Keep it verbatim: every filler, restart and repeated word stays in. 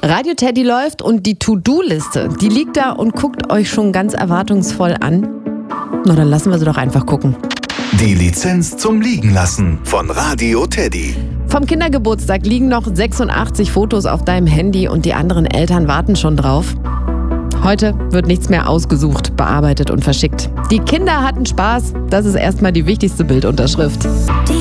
Radio Teddy läuft und die To-Do-Liste, die liegt da und guckt euch schon ganz erwartungsvoll an. Na, dann lassen wir sie doch einfach gucken. Die Lizenz zum Liegenlassen von Radio Teddy. Vom Kindergeburtstag liegen noch sechsundachtzig Fotos auf deinem Handy und die anderen Eltern warten schon drauf. Heute wird nichts mehr ausgesucht, bearbeitet und verschickt. Die Kinder hatten Spaß, das ist erstmal die wichtigste Bildunterschrift.